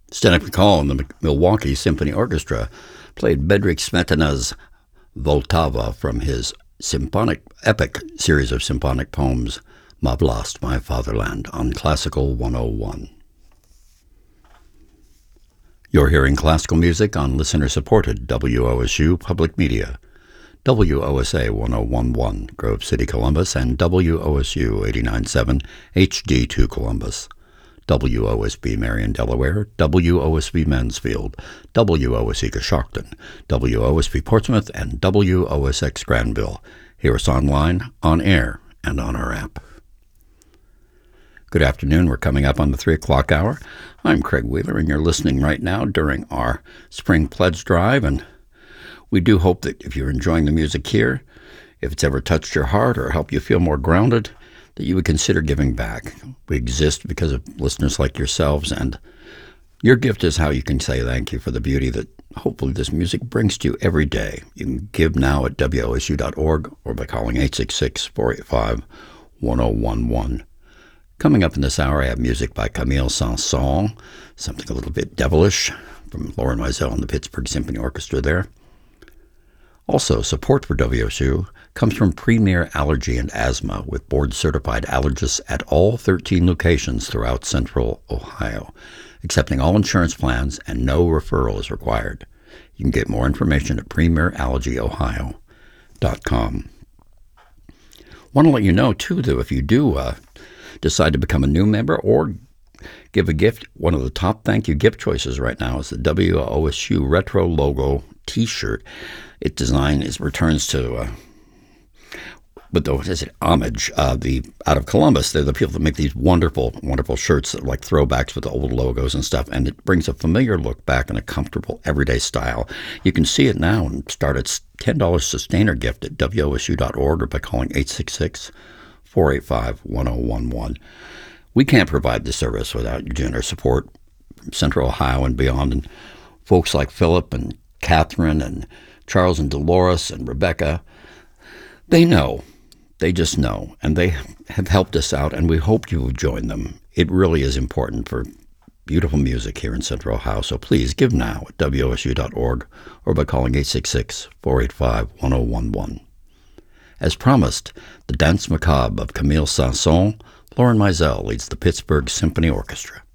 Zdeněk McCall and the Milwaukee Symphony Orchestra played Bedřich Smetana's Vltava from his epic series of symphonic poems, My Vlast, My Fatherland, on Classical 101. You're hearing classical music on listener-supported WOSU Public Media, WOSA 1011 Grove City, Columbus, and WOSU 89.7 HD2 Columbus, WOSB Marion, Delaware, WOSB Mansfield, WOSE Coshocton, WOSB Portsmouth, and WOSX Granville. Hear us online, on air, and on our app. Good afternoon. We're coming up on the 3 o'clock hour. I'm Craig Wheeler, and you're listening right now during our Spring Pledge Drive, and we do hope that if you're enjoying the music here, if it's ever touched your heart or helped you feel more grounded, that you would consider giving back. We exist because of listeners like yourselves, and your gift is how you can say thank you for the beauty that hopefully this music brings to you every day. You can give now at WOSU.org or by calling 866-485-1011. Coming up in this hour, I have music by Camille Saint-Saëns, something a little bit devilish, from Lorin Maazel and the Pittsburgh Symphony Orchestra there. Also, support for WOSU comes from Premier Allergy and Asthma, with board-certified allergists at all 13 locations throughout Central Ohio, accepting all insurance plans, and no referral is required. You can get more information at premierallergyohio.com. Want to let you know, too, that if you do decide to become a new member or give a gift, one of the top thank you gift choices right now is the WOSU Retro Logo T-shirt. Its design returns to homage. Out of Columbus, they're the people that make these wonderful, wonderful shirts that are like throwbacks with the old logos and stuff, and it brings a familiar look back in a comfortable, everyday style. You can see it now and start its $10 sustainer gift at WOSU.org or by calling 866-485-1011. We can't provide this service without your generous support from Central Ohio and beyond, and folks like Philip and Catherine and Charles and Dolores and Rebecca. They know. They just know, and they have helped us out, and we hope you will join them. It really is important for beautiful music here in Central Ohio, so please give now at WOSU.org or by calling 866-485-1011. As promised, the Danse Macabre of Camille Saint-Saëns, Lorin Maazel leads the Pittsburgh Symphony Orchestra.